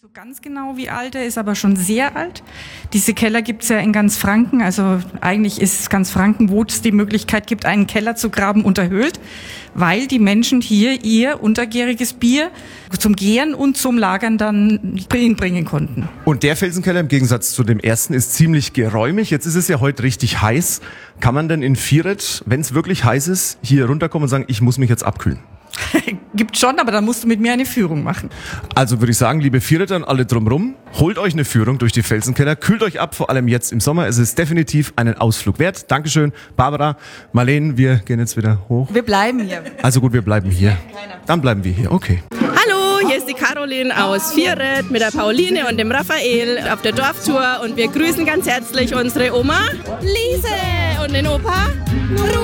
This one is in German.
So ganz genau wie alt, er ist aber schon sehr alt. Diese Keller gibt's ja in ganz Franken, also eigentlich ist ganz Franken, wo es die Möglichkeit gibt, einen Keller zu graben, unterhöhlt, weil die Menschen hier ihr untergäriges Bier zum Gären und zum Lagern dann bringen konnten. Und der Felsenkeller im Gegensatz zu dem ersten ist ziemlich geräumig. Jetzt ist es ja heute richtig heiß. Kann man denn in Vieret, wenn es wirklich heiß ist, hier runterkommen und sagen, ich muss mich jetzt abkühlen? Gibt schon, aber dann musst du mit mir eine Führung machen. Also würde ich sagen, liebe Viereter und alle drumrum, holt euch eine Führung durch die Felsenkeller, kühlt euch ab, vor allem jetzt im Sommer. Es ist definitiv einen Ausflug wert. Dankeschön, Barbara, Marleen, wir gehen jetzt wieder hoch. Wir bleiben hier. Also gut, wir bleiben hier. Dann bleiben wir hier, okay. Hallo, hier ist die Caroline aus Vieret mit der Pauline und dem Raphael auf der Dorftour und wir grüßen ganz herzlich unsere Oma Lise und den Opa Rudi.